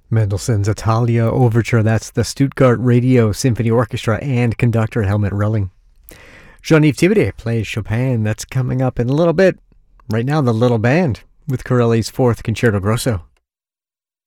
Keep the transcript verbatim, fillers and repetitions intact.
Mendelssohn's Italia Overture, that's the Stuttgart Radio Symphony Orchestra and conductor Helmut Relling. Jean-Yves Thibaudet plays Chopin, that's coming up in a little bit. Right now, the Little Band with Corelli's Fourth Concerto Grosso.